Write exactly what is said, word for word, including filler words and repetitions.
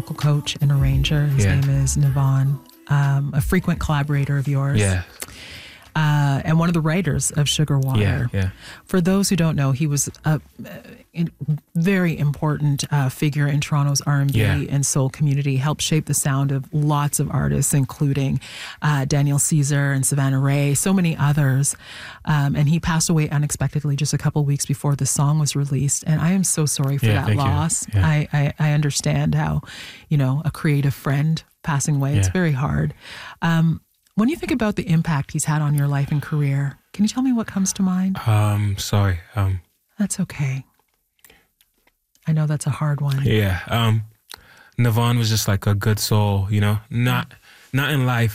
vocal coach and arranger. His Yeah. name is Navon, um, a frequent collaborator of yours. Yeah. Uh, and one of the writers of Sugar Water. Yeah. Yeah. For those who don't know, he was a, a very important uh, figure in Toronto's R and B Yeah. and soul community, helped shape the sound of lots of artists, including uh, Daniel Caesar and Savannah Ray, so many others. Um, and he passed away unexpectedly just a couple weeks before the song was released. And I am so sorry for Yeah, that thank you. loss. Yeah. I, I, I understand how, you know, a creative friend passing away, it's Yeah. very hard. Um, when you think about the impact he's had on your life and career, can you tell me what comes to mind? Um, sorry. Um, That's okay. I know that's a hard one. yeah. Um, Navon was just like a good soul, you know, not, not in life,